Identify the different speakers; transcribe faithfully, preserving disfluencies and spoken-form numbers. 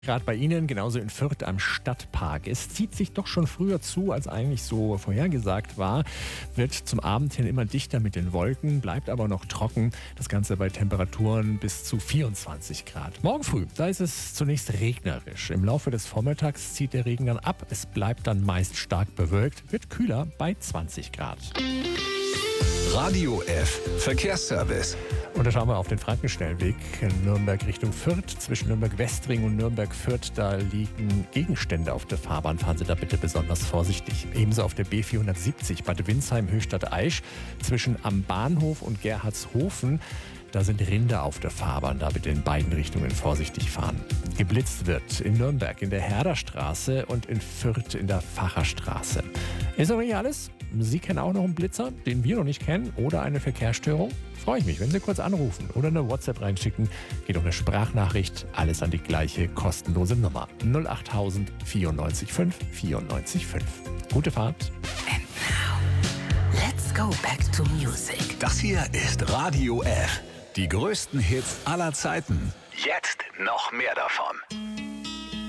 Speaker 1: Gerade bei Ihnen, genauso in Fürth am Stadtpark. Es zieht sich doch schon früher zu, als eigentlich so vorhergesagt war. Wird zum Abend hin immer dichter mit den Wolken, bleibt aber noch trocken. Das Ganze bei Temperaturen bis zu vierundzwanzig Grad. Morgen früh, da ist es zunächst regnerisch. Im Laufe des Vormittags zieht der Regen dann ab. Es bleibt dann meist stark bewölkt, wird kühler bei zwanzig Grad.
Speaker 2: Radio F Verkehrsservice.
Speaker 1: Und da schauen wir auf den Frankenschnellweg in Nürnberg Richtung Fürth. Zwischen Nürnberg-Westring und Nürnberg-Fürth, da liegen Gegenstände auf der Fahrbahn. Fahren Sie da bitte besonders vorsichtig. Ebenso auf der B vierhundertsiebzig Bad Windsheim-Höchstadt-Aisch zwischen am Bahnhof und Gerhardshofen. Da sind Rinder auf der Fahrbahn, da bitte in beiden Richtungen vorsichtig fahren. Geblitzt wird in Nürnberg in der Herderstraße und in Fürth in der Facherstraße. Ist noch nicht alles? Sie kennen auch noch einen Blitzer, den wir noch nicht kennen, oder eine Verkehrsstörung? Freue ich mich, wenn Sie kurz anrufen oder eine WhatsApp reinschicken. Geht um eine Sprachnachricht, alles an die gleiche kostenlose Nummer. null acht null null vierundneunzig fünf vierundneunzig fünf. Gute Fahrt.
Speaker 3: And now, let's go back to music.
Speaker 2: Das hier ist Radio F. Die größten Hits aller Zeiten. Jetzt noch mehr davon.